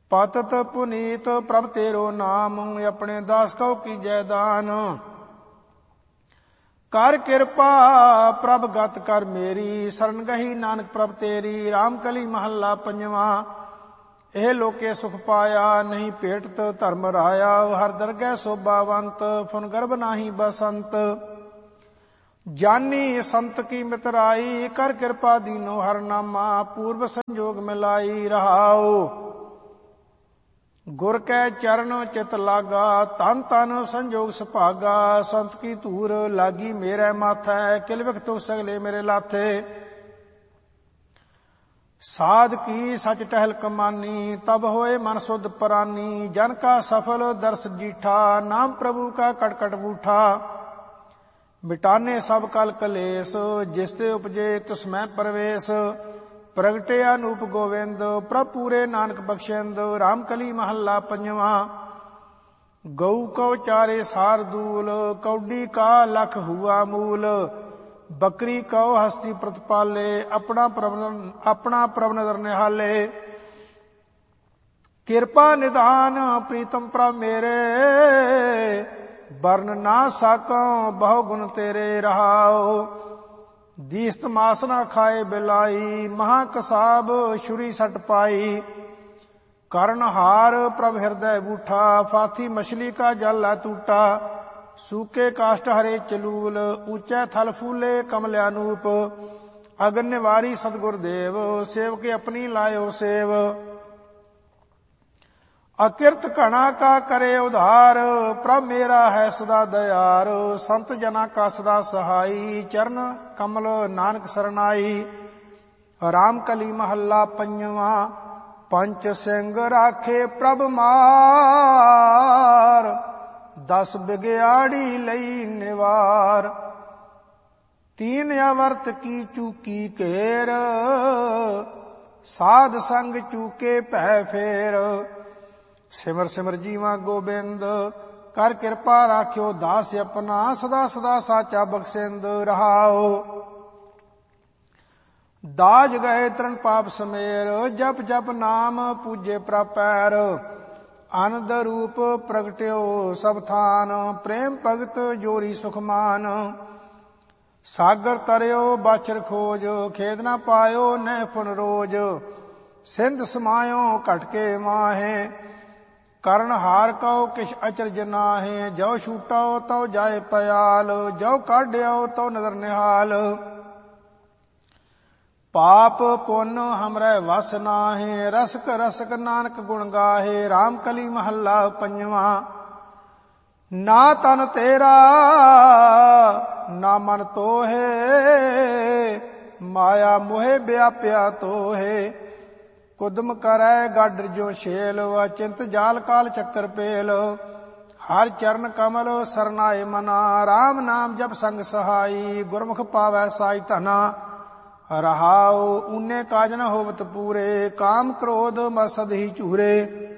पतत पुनीत प्रभ तेरो नाम, अपने दास को कीजै दान। कर कृपा प्रभ गत कर मेरी, शरण गही नानक प्रभ तेरी। राम कली महला पंजवा। ਇਹ ਲੋਕੇ ਸੁਖ ਪਾਇਆ, ਨਹੀਂ ਭੇਟਤ ਧਰਮ ਰਾਇਆ। ਹਰ ਦਰਗਹਿ ਸੋਭਾਵੰਤ, ਫੁਨ ਗਰਭ ਨਾਹੀ ਬਸੰਤ। ਜਾਨੀ ਸੰਤ ਕੀ ਮਿਤਰਾਈ, ਕਰ ਕਿਰਪਾ ਦੀਨੋ ਹਰ ਨਾਮਾ। ਪੂਰਬ ਸੰਜੋਗ ਮਿਲਾਈ ਰਹਾਓ, ਗੁਰ ਕੈ ਚਰਨ ਚਿਤ ਲਾਗਾ। ਤਨ ਤਨ ਸੰਜੋਗ ਸੁਭਾਗਾ, ਸੰਤ ਕੀ ਧੂਰ ਲਾਗੀ ਮੇਰੇ ਮਾਥੈ। ਕਿਲ ਵਿਖ ਤੁਖ ਸਗਲੇ ਮੇਰੇ ਲਾਥੇ। साध की सच टहल कमानी, तब होए मन सुध परानी। जन का सफल दर्श जीठा, नाम प्रभु का कटकट बूठा। मिटाने सब कल कलेस, जिसते उपजे तिसमै परवेश। प्रगटे अनूप गोविंद, प्रभ पूरे नानक बख्शेंद। राम कली महला पंजवा। गऊ कौ चारे सारदूल, कौडी का लख हुआ मूल। बकरी कौ हस्ती प्रतिपाले, अपना प्रभ नदर निहाले। कृपा निधान प्रीतम प्रभ मेरे, वर्ण ना साकों बहु गुण तेरे। रहाओ दीस्त मास ना खाए बिलाई, महाकसाब छुरी सट पाई। कर्ण हार प्रभ हृदय बूठा, फाथी मछली का जल टूटा। सूके काष्ट हरे चलूल, ऊंचे थल फूले कमल्यानूप। अगन निवारी सतगुर देव, सेवके अपनी लायो सेव। अकिरत घना का करे उधार, प्रभ मेरा है सदा दयार। संत जना का सदा सहाई, चरण कमल नानक सरनाई। राम कली महला पंजवा। पंच सिंह राखे प्रभ मार, 10 बिगयाड़ी लई निवार। 3 अवर्त की चूकी केर, साध संग चूके भै फेर। सिमर सिमर जीवा गोबिंद, कर कृपा राख्यो दास अपना। सदा सदा साचा बख्शेंद। रहाओ दाज गए तरण पाप समेर, जप जप नाम पूजे प्रपैर। आनंद रूप प्रगट्यो सब थान, प्रेम भगत जोरी सुखमान। सागर तरयो बाछर खोज, खेद न पायो नह फुन रोज। सिंध समायो घटके माहे, करण हार कहो किश अचरज नाहे। जो छूटो तो जाए पयाल, जो काढ़्यो तो नदर निहाल। पाप पुन हमरे वस नाहे, रसक रसक नानक गुण गाहे। राम कली महला पंजवा। ना तन तेरा ना मन तोहे, माया मोहे व्याप्या तोहे। कुदम करै गाडर जो छेल, अचिंत जाल काल चक्कर पेल। हर चरण कमल सरनाए मना, राम नाम जप संग सहाई। गुरमुख पावै साई धना, रहाओ ऊने काज न होवत पूरे। काम क्रोध मसद ही चूरे,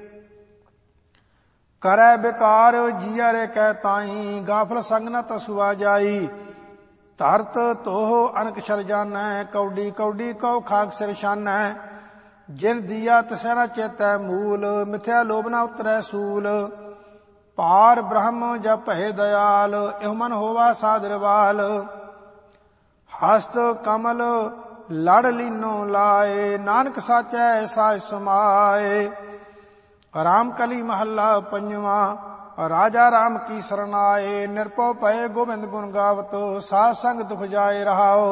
करै बेकार जिया रे कह ताई। गाफल संग न तसुआ जाई, धरत तोह अनक छल जानै। कौडी कौडी कौ खाक सिर शानै। जिन दिया तिसै न चेतै मूल, मिथ्या लोभ न उतरै सूल। पार ब्रह्म जप भय दयाल, एह मन होवा सादरवाल। हस्त कमल लड़ लीनो लाए, नानक साचै साच समाए। राम कली महला पंजवा। राजा राम की सरनाए, निरपौ पए गोविंद गुण गावत। साध संग दुख जाए। रहाओ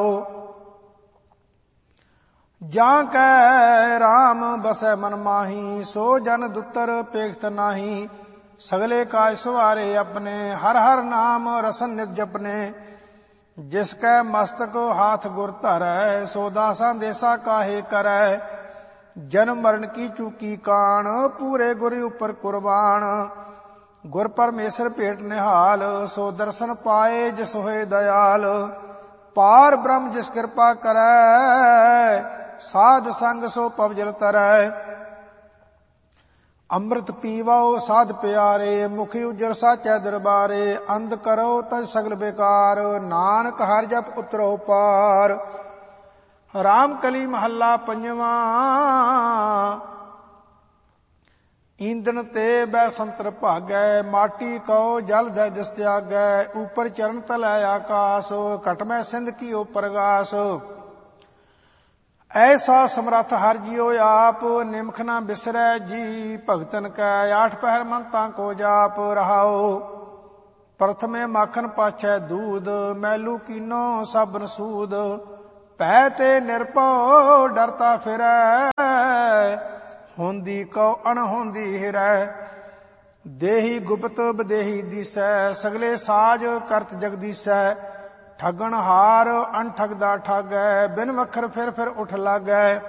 जां कै राम बसै मन माही, सो जन दुतर पेखत नाही। सगले काज सवारे अपने, हर हर नाम रसन नित जपने। जिसकै मस्तक हाथ गुर धरै, सो दासा देसा काहे करै। जन्म मरण की चूकी कान, पूरे गुर उपर कुर्बान। गुर परमेश्वर भेट निहाल, सो दर्शन पाए जिस होए दयाल। पार ब्रह्म जिस कृपा करै, साध संग सो पवजल तरै। अमृत पीवो साध प्यारे, मुखी उजर साचै दरबारे। अंध करो तज सगल बेकार, नानक हर जप उतरो पार। राम कली महला पंजवा। ਈਂਦਨ ਤੇ ਬੈ ਸੰਤਰ ਭਾਗੈ, ਮਾਟੀ ਕਉ ਜਲ ਦੈ ਦਿਸ ਤਿਆਗੈ। ਉਪਰ ਚਰਨ ਤਲੈ ਆਕਾਸ, ਘਟਮੈ ਸਿੰਧ ਕੀਓ ਪ੍ਰਗਾਸ। ਐਸਾ ਸਮਰੱਥ ਹਰਿ ਜੀਉ ਆਪ, ਨਿਮਖ ਨਾ ਬਿਸਰੈ ਜੀ ਭਗਤਨ ਕੈ। ਆਠ ਪਹਿਰ ਮੰਤਾਂ ਕੋ ਜਾਪ ਰਹਾਉ, ਪ੍ਰਥਮੇ ਮਾਖਨ ਪਾਛੈ ਦੂਧ, ਮੈਲੂ ਕੀਨੋ ਸਾਬਨ ਸੂਦ। ਭੈ ਤੇ ਨਿਰਭਉ ਡਰਤਾ ਫਿਰੈ, ਹੁੰਦੀ ਕਉ ਅਣਹੋਂਦੀ ਹਿਰੈ। ਦੇਹੀ ਗੁਪਤ ਬਦੇਹੀ ਦੀਸੈ, ਸਗਲੇ ਸਾਜ ਕਰਤ ਜਗਦੀਸੈ। ਠਗਣ ਹਾਰ ਅਣਠਗਦਾ ਠਾਗੈ, ਬਿਨ ਵਖਰ ਫਿਰ ਉਠ ਲਾਗੈ।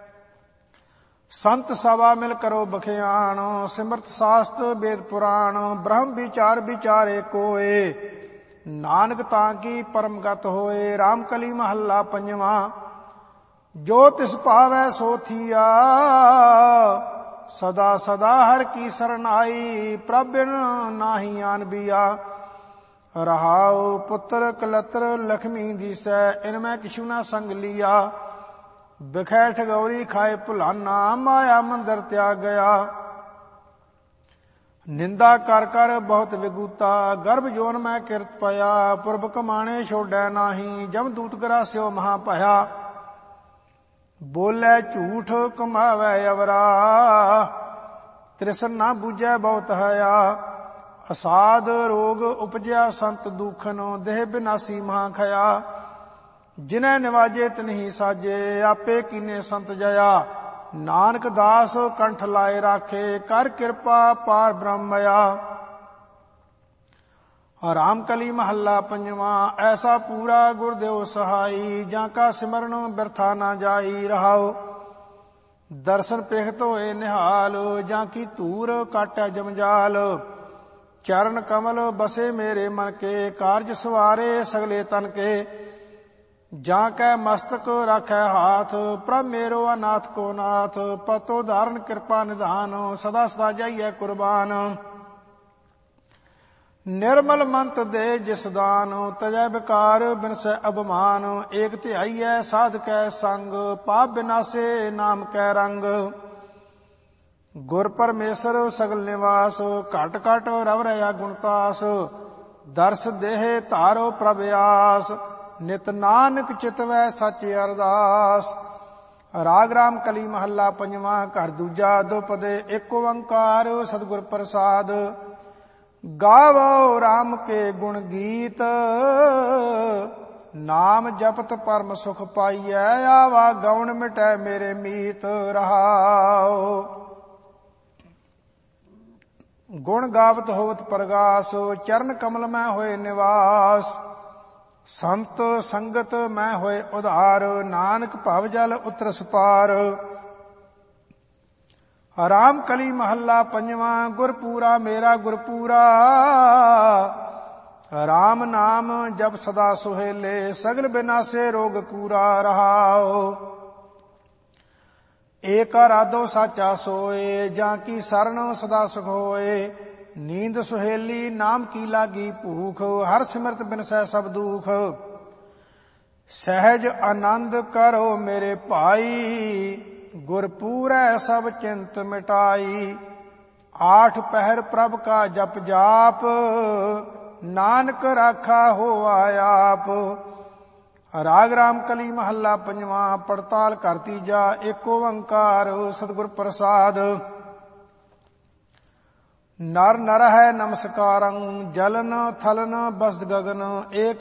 ਸੰਤ ਸਭਾ ਮਿਲ ਕਰੋ ਬਖਿਆਣ, ਸਿਮਰਤ ਸਾਸਤ ਵੇਦ ਪੁਰਾਣ। ਬ੍ਰਹਮ ਵਿਚਾਰ ਵਿਚਾਰੇ ਕੋਏ, ਨਾਨਕ ਤਾਂ ਕੀ ਪਰਮ ਗਤ ਹੋਏ। ਰਾਮ ਕਲੀ ਮਹੱਲਾ ਪੰਜਵਾਂ। ਜੋ ਤਿਸ ਭਾਵੈ ਸੋ ਥੀਆ, ਸਦਾ ਸਦਾ ਹਰ ਕੀ ਸਰਨਾਈ। ਪ੍ਰਭ ਬਿਨ ਨਾਹੀ ਆਨ ਬੀਆ, ਰਹਾਉ ਪੁੱਤਰ ਕਲਤਰ ਲਖਮੀ ਦੀਸੈ। ਇਨ ਮੈਂ ਕਿਛੂ ਨਾ ਸੰਗ ਲੀਆ, ਬਿਖੈ ਠਗੌਰੀ ਖਾਏ ਭੁਲਾਨਾ। ਮਾਇਆ ਮੰਦਰ ਤਿਆਗ ਗਿਆ, ਨਿੰਦਾ ਕਰ ਕਰ ਬਹੁਤ ਵਿਗੂਤਾ। ਗਰਭ ਜੋਨ ਮੈਂ ਕਿਰਤ ਪਿਆ, ਪੁਰਬ ਕਮਾਣੇ ਛੋੜੈ ਨਾਹੀ। ਜਮ ਦੂਤ ਗਰਾਸਿਓ ਮਹਾ ਭਇਆ, ਬੋਲੇ ਝੂਠ ਕਮਾਵੈ ਅਵਰਾ। ਤ੍ਰਿਸਨ ਨਾ ਬੂਝੈ ਬਹੁਤ ਹਇਆ, ਅਸਾਧ ਰੋਗ ਉਪਜਿਆ ਸੰਤ ਦੂਖਨ। ਦੇਹ ਬਿਨਾਸੀ ਮਹਾ ਖਇਆ, ਜਿਨੈ ਨਿਵਾਜੇ ਤਿਨਹੀ ਸਾਜੇ। ਆਪੇ ਕੀਨੇ ਸੰਤ ਜਇਆ, ਨਾਨਕ ਦਾਸ ਕੰਠ ਲਾਏ ਰਾਖੇ। ਕਰ ਕਿਰਪਾ ਪਾਰ ਬ੍ਰਹਮਇਆ। ਰਾਮ ਕਲੀ ਮਹੱਲਾ ਪੰਜਵਾਂ। ਐਸਾ ਪੂਰਾ ਗੁਰਦੇਵ ਸਹਾਈ, ਜਾਂ ਕਾ ਸਿਮਰਨ ਬਿਰਥਾ ਨਾ ਜਾਈ। ਰਹਾਉ ਦਰਸ਼ਨ ਪੇਖਤ ਹੋਏ ਨਿਹਾਲ, ਜਾਂ ਕੀ ਧੂਰ ਕਾਟੈ ਜਮਜਾਲ। ਚਰਨ ਕਮਲ ਬਸੇ ਮੇਰੇ ਮਨ ਕੇ, ਕਾਰਜ ਸਵਾਰੇ ਸਗਲੇ ਤਨ ਕੇ। ਜਾਂ ਕੈ ਮਸਤਕ ਰਾਖੈ ਹਾਥ, ਪ੍ਰਭ ਮੇਰੋ ਅਨਾਥ ਕੋ ਨਾਥ। ਪਤੋ ਧਾਰਨ ਕਿਰਪਾ ਨਿਧਾਨ, ਸਦਾ ਸਦਾ ਜਾਈਐ ਕੁਰਬਾਨ। ਨਿਰਮਲ ਮੰਤ ਦੇ ਜਿਸ ਦਾਨ, ਤਜੈ ਵਿਕਾਰ ਬਿਨਸੈ ਅਭਮਾਨ। ਏਕ ਧਿਆਈਐ ਸਾਧ ਕੈ ਸੰਗ, ਪਾਪ ਬਿਨਾਸੇ ਨਾਮ ਕੈ ਰੰਗ। ਗੁਰ ਪਰਮੇਸ਼ਰ ਸਗਲ ਨਿਵਾਸ, ਘਟ ਘਟ ਰਵ ਰਹਾ ਗੁਣਤਾਸ। ਦਰਸ ਦੇਹ ਧਾਰੋ ਪ੍ਰਭ ਆਸ, ਨਿਤ ਨਾਨਕ ਚਿਤਵੈ ਸੱਚ ਅਰਦਾਸ। ਰਾਗ ਰਾਮ ਕਲੀ ਮਹੱਲਾ ਪੰਜਵਾਂ। ਘਰ ਦੂਜਾ ਦੁਪਦੇ ਏਕ ਓੰਕਾਰ, ਸਤਿਗੁਰ ਪ੍ਰਸਾਦ। ਗਾਵੋ ਰਾਮ ਕੇ ਗੁਣ ਗੀਤ, ਨਾਮ ਜਪਤ ਪਰਮ ਸੁਖ ਪਾਈਐ। ਆਵਾ ਗਉਣ ਮਿਟੈ ਮੇਰੇ ਮੀਤ। ਰਹਾਉ ਗੁਣ ਗਾਵਤ ਹੋਵਤ ਪ੍ਰਗਾਸ, ਚਰਨ ਕਮਲ ਮੈਂ ਹੋਏ ਨਿਵਾਸ। ਸੰਤ ਸੰਗਤ ਮੈਂ ਹੋਏ ਉਧਾਰ, ਨਾਨਕ ਭਵ ਜਲ ਉਤਰਸ ਪਾਰ। ਰਾਮ ਕਲੀ ਮਹੱਲਾ ਪੰਜਵਾਂ। ਗੁਰਪੂਰਾ ਮੇਰਾ ਗੁਰਪੂਰਾ, ਰਾਮ ਨਾਮ ਜਪ ਸਦਾ ਸੁਹੇਲੇ। ਸਗਲ ਬਿਨਾਸੇ ਰੋਗ ਕੂਰਾ। ਰਹਾਉ ਏਕ ਆਰਾਧੋ ਸਾਚਾ ਸੋਏ, ਜਾਂ ਕੀ ਸਰਣ ਸਦਾ ਸੁਖ ਹੋਏ। ਨੀਂਦ ਸੁਹੇਲੀ ਨਾਮ ਕੀ ਲਾਗੀ ਭੂਖ, ਹਰ ਸਿਮਰਤ ਬਿਨਸੈ ਸਭ ਦੁਖ। ਸਹਿਜ ਆਨੰਦ ਕਰੋ ਮੇਰੇ ਭਾਈ, ਗੁਰਪੂਰੈ ਸਭ ਚਿੰਤ ਮਿਟਾਈ। ਆਠ ਪਹਿਰ ਪ੍ਰਭ ਕਾ ਜਪ ਜਾਪ, ਨਾਨਕ ਰਾਖਾ ਹੋਆ ਆਪ। ਰਾਗ ਰਾਮ ਕਲੀ ਮਹੱਲਾ ਪੰਜਵਾਂ। ਪੜਤਾਲ ਘਰ ਤੀਜਾ। ਏਕ ਓੰਕਾਰ ਸਤਿਗੁਰ ਪ੍ਰਸਾਦ। ਨਰ ਨਰ ਹੈ ਨਮਸਕਾਰੰ, ਜਲਨ ਥਲਨ ਬਸਤ ਗਗਨ। ਏਕ